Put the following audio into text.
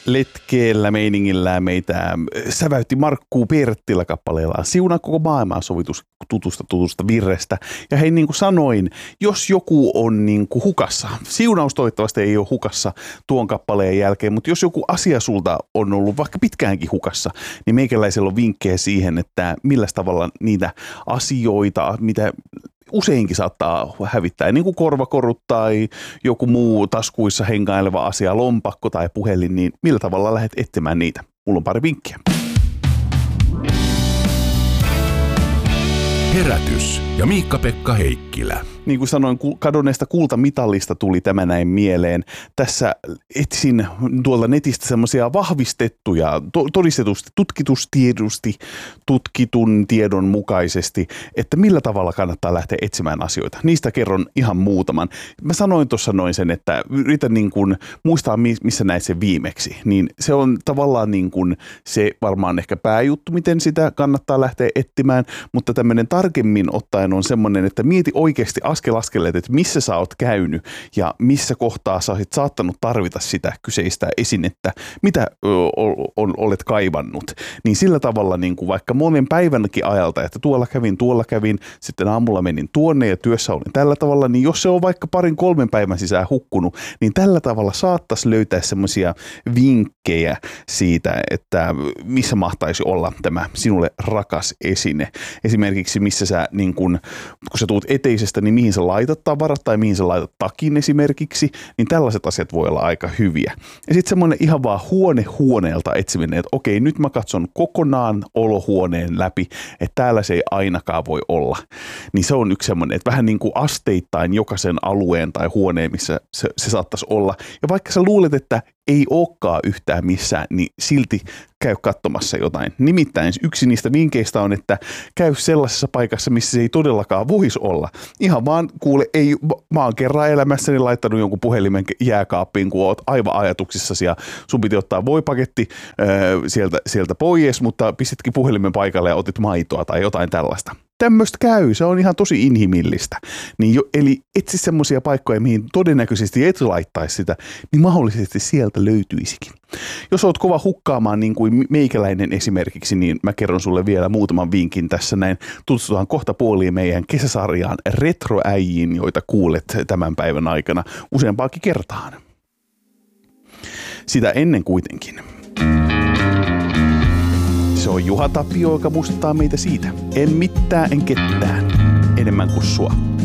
letkeellä meiningillä meitä säväytti Markku Perttilä kappaleellaan Siunaa koko maailmaa sovitus tutusta virrestä. Ja hei, niin kuin sanoin, jos joku on niin kuin hukassa, siunaus toivottavasti ei ole hukassa tuon kappaleen jälkeen, mutta jos joku asia sulta on ollut vaikka pitkäänkin hukassa, niin meikäläisellä on vinkkejä siihen, että millä tavalla niitä asioita, mitä useinkin saattaa hävittää, niin kuin korvakorut tai joku muu taskuissa hengaileva asia, lompakko tai puhelin, niin millä tavalla lähdet etsimään niitä? Mulla on pari vinkkiä. Herätys ja Miikka-Pekka Heikkilä. Niin kuin sanoin, kadonneesta kultamitalista tuli tämä näin mieleen. Tässä etsin tuolta netistä semmoisia vahvistettuja, todistetusti, tutkitun tiedon mukaisesti, että millä tavalla kannattaa lähteä etsimään asioita. Niistä kerron ihan muutaman. Mä sanoin tuossa noin sen, että yritän niin kuin muistaa, missä näin sen viimeksi. Niin se on tavallaan niin kuin se varmaan ehkä pääjuttu, miten sitä kannattaa lähteä etsimään, mutta tämmöinen tarkemmin ottaen on semmoinen, että mieti oikeasti askeleet, että missä sä oot käynyt ja missä kohtaa sä oot saattanut tarvita sitä kyseistä esinettä, mitä olet kaivannut. Niin sillä tavalla niin kuin vaikka monen päivänkin ajalta, että tuolla kävin, sitten aamulla menin tuonne ja työssä olin tällä tavalla, niin jos se on vaikka 2-3 päivän sisään hukkunut, niin tällä tavalla saattaisi löytää semmoisia vinkkejä siitä, että missä mahtaisi olla tämä sinulle rakas esine. Esimerkiksi missä sä, niin kun sä tuut eteisestä, niin mihin sä laitat tavarat tai mihin sä laitat takin esimerkiksi, niin tällaiset asiat voi olla aika hyviä. Ja sitten semmoinen ihan vaan huoneelta etsiminen, että okei, nyt mä katson kokonaan olohuoneen läpi, että täällä se ei ainakaan voi olla. Niin se on yksi semmoinen, että vähän niin kuin asteittain jokaisen alueen tai huoneen, missä se saattaisi olla. Ja vaikka sä luulet, että ei olekaan yhtään missään, niin silti käy katsomassa jotain. Nimittäin yksi niistä vinkkeistä on, että käy sellaisessa paikassa, missä se ei todellakaan voisi olla. Ihan vaan kuule, mä oon kerran elämässäni laittanut jonkun puhelimen jääkaappiin, kun oot aivan ajatuksissasi ja sun piti ottaa voipaketti sieltä pois, mutta pistitkin puhelimen paikalle ja otit maitoa tai jotain tällaista. Tämmöistä käy, se on ihan tosi inhimillistä. Eli etsi semmoisia paikkoja, mihin todennäköisesti et laittaisi sitä, niin mahdollisesti sieltä löytyisikin. Jos oot kova hukkaamaan niin kuin meikäläinen esimerkiksi, niin mä kerron sulle vielä muutaman vinkin tässä näin. Tutustutaan kohta puoliin meidän kesäsarjaan retroäijiin, joita kuulet tämän päivän aikana useampaakin kertaan. Sitä ennen kuitenkin. Se on Juha Tapio, joka muistuttaa meitä siitä. En mitään, en ketään. Enemmän kuin sua.